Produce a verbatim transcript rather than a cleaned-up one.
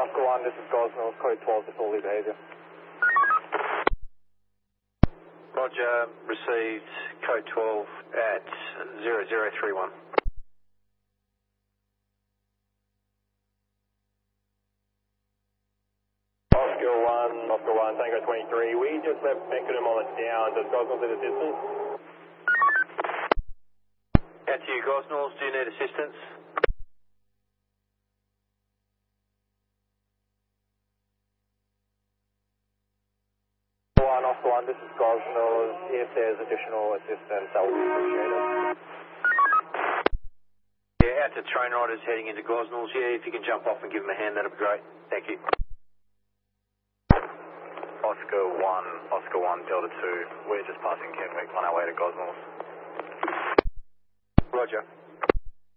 Oscar one, this is Gosnell, code twelve, disorderly behaviour. Roger, received code twelve at zero zero three one. Oscar one, Oscar one, Tango twenty-three, we just left Beckenham on a down, does Gosnell need assistance? Out to you, Gosnells, do you need assistance? One, Oscar one, this is Gosnell, if there's additional assistance, that would be appreciated. Yeah, out to train riders heading into Gosnells, yeah, if you can jump off and give them a hand, that'd be great. Thank you. Oscar one, Oscar one, Delta two, we're just passing Kenwick on our way to Gosnells. Roger.